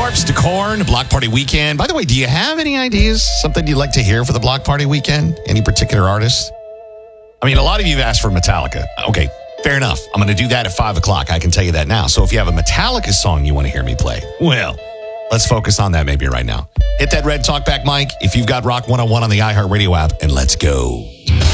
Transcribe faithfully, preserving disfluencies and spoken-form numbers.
Sharps to Korn, Block Party Weekend. By the way, do you have any ideas? Something you'd like to hear for the Block Party Weekend? Any particular artist? I mean, a lot of you have asked for Metallica. Okay, fair enough. I'm going to do that at five o'clock. I can tell you that now. So if you have a Metallica song you want to hear me play, well, let's focus on that maybe right now. Hit that red talkback mic if you've got Rock one oh one on the iHeartRadio app, and let's go.